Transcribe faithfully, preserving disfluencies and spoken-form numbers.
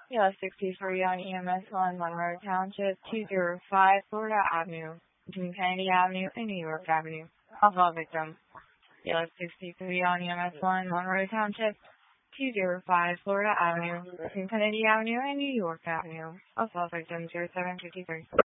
Yeah, sixty-three on E M S one, Monroe Township, two oh five Florida Avenue, between Kennedy Avenue and New York Avenue. Alpha victim. Yeah, sixty-three on E M S one, Monroe Township, two oh five Florida Avenue, between Kennedy Avenue and New York Avenue. Alpha victim zero seven five three.